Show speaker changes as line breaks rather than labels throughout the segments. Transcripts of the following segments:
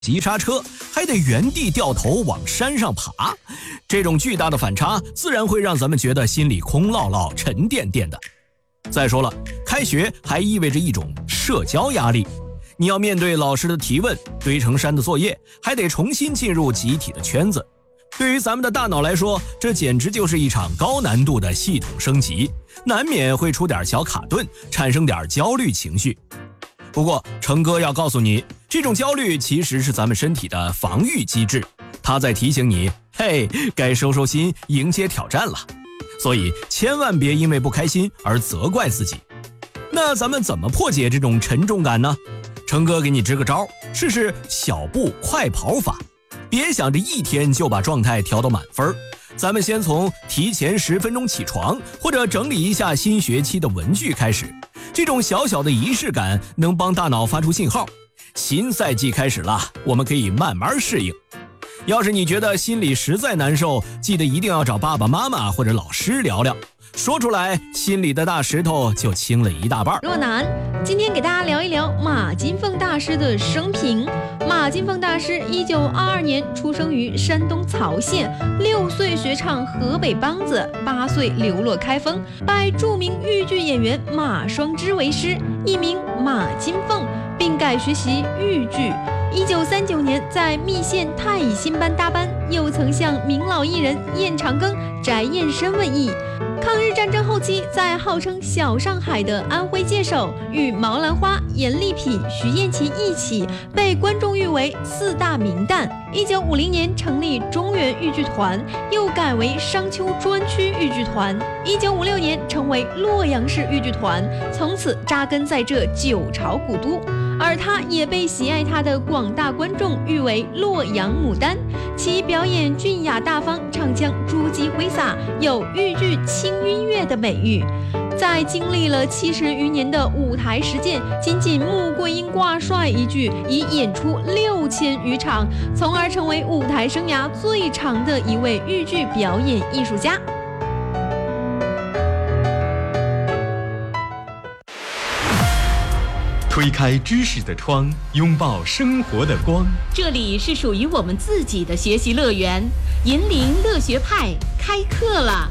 急刹车，还得原地掉头往山上爬，这种巨大的反差自然会让咱们觉得心里空落落、沉甸甸的。再说了，开学还意味着一种社交压力，你要面对老师的提问，堆成山的作业，还得重新进入集体的圈子。对于咱们的大脑来说，这简直就是一场高难度的系统升级，难免会出点小卡顿，产生点焦虑情绪。不过成哥要告诉你，这种焦虑其实是咱们身体的防御机制，它在提醒你，嘿，该收收心，迎接挑战了。所以千万别因为不开心而责怪自己。那咱们怎么破解这种沉重感呢？成哥给你支个招，试试小步快跑法。别想着一天就把状态调到满分，咱们先从提前10分钟起床，或者整理一下新学期的文具开始。这种小小的仪式感能帮大脑发出信号，新赛季开始了，我们可以慢慢适应。要是你觉得心里实在难受，记得一定要找爸爸妈妈或者老师聊聊，说出来，心里的大石头就轻了一大半。
若男，今天给大家聊一聊马金凤大师的生平。马金凤大师1922年出生于山东曹县，6岁学唱河北梆子，8岁流落开封，拜著名豫剧演员马双之为师，艺名马金凤，并改学习豫剧。1939年在密县太乙新班搭班，又曾向名老艺人燕长庚、翟燕申问艺。抗日战争后期，在号称小上海的安徽界首，与毛兰花、阎立痞、徐艳琪一起被观众誉为4大名旦。1950年成立中原豫剧团，又改为商丘专区豫剧团。1956年成为洛阳市豫剧团，从此扎根在这9朝古都。而他也被喜爱他的广大观众誉为洛阳牡丹，其表演俊雅大方，唱腔珠玑挥洒，有豫剧轻音乐的美誉。在经历了70余年的舞台实践，仅穆桂英挂帅一剧已演出6000余场，从而成为舞台生涯最长的一位豫剧表演艺术家。
推开知识的窗，拥抱生活的光。
这里是属于我们自己的学习乐园，银铃乐学派开课了。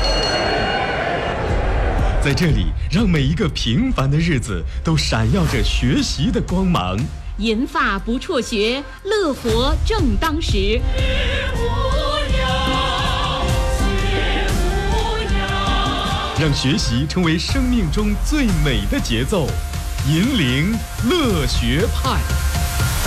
在这里，让每一个平凡的日子都闪耀着学习的光芒。
银发不辍学，乐活正当时。
让学习成为生命中最美的节奏。银铃乐学派。